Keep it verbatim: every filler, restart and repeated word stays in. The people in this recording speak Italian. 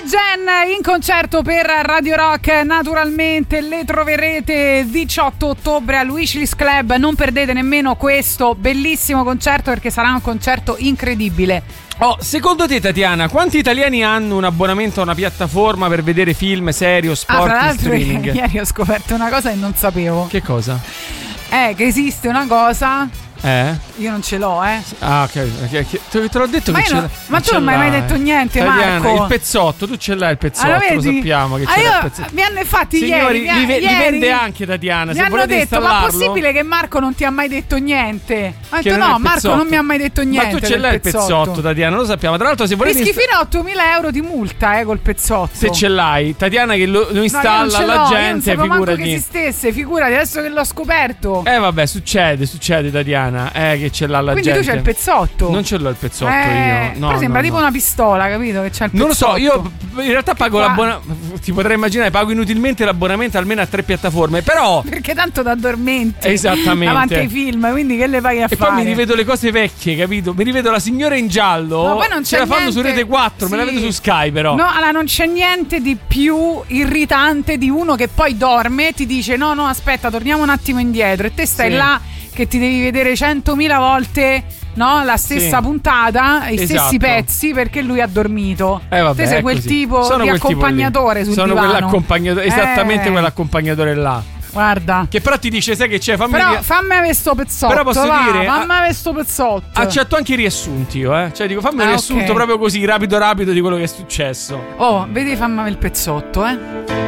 Gen in concerto per Radio Rock, naturalmente le troverete diciotto ottobre a Luicilis Club. Non perdete nemmeno questo bellissimo concerto, perché sarà un concerto incredibile. Oh, secondo te, Tatiana, quanti italiani hanno un abbonamento a una piattaforma per vedere film, serie o sport ah, tra in l'altro streaming? Ieri ho scoperto una cosa che non sapevo. Che cosa? Eh, che esiste una cosa. Eh? Io non ce l'ho, eh. Ah, ok. Te, te l'ho detto ma che ce non, l'hai. Ma tu non mi hai mai detto niente, Tatiana, Marco. il pezzotto, tu ce l'hai il pezzotto, allora, lo sappiamo che ah, ce io, l'hai il pezzotto. Mi hanno infatti Signori, ieri, li, ve- ieri li vende anche Tatiana. Mi se hanno detto, ma è installarlo, possibile che Marco non ti ha mai detto niente? Ho detto non no, Marco non mi ha mai detto niente. Ma tu ce l'hai il pezzotto, pezzotto, Tatiana, lo sappiamo. Tra l'altro, se volete rischi insta- fino a ottomila euro di multa, eh, col pezzotto. Se ce l'hai, Tatiana che lo, lo installa alla no, gente, io non figurati. che esistesse, figurati, adesso che l'ho scoperto. Eh vabbè, succede, succede Tatiana, eh che ce l'ha la Quindi gente. tu c'hai il pezzotto. Non ce l'ho il pezzotto eh, io. No, però sembra no, tipo no. una pistola, capito? Che c'è il pezzotto. Non lo so, io in realtà pago qua... l'abbonamento. Ti potrei immaginare, pago inutilmente l'abbonamento almeno a tre piattaforme. Però. Perché tanto ti addormenti. Esattamente. Davanti ai film, quindi che le vai a e fare? E poi mi rivedo le cose vecchie, capito? Mi rivedo la signora in giallo. Ma poi non c'è Ce la fanno niente... su Rete quattro, sì. Me la vedo su Sky, però. No, allora non c'è niente di più irritante di uno che poi dorme e ti dice: no, no, aspetta, torniamo un attimo indietro. E te stai sì. là che ti devi vedere centomila volte, no, la stessa sì. puntata, i esatto. stessi pezzi, perché lui ha dormito. Eh vabbè, te sei quel così. tipo Sono di quel accompagnatore tipo sul Sono divano. quell'accompagnatore, esattamente eh. quell'accompagnatore là. Guarda. Che però ti dice, sai che c'è, fammi Però via. fammi avere sto pezzotto. Però posso va, dire, fammi avere sto pezzotto. Accetto anche i riassunti io, eh. Cioè dico, fammi ah, un riassunto okay. proprio così, rapido rapido di quello che è successo. Oh, vedi, fammi avere il pezzotto, eh.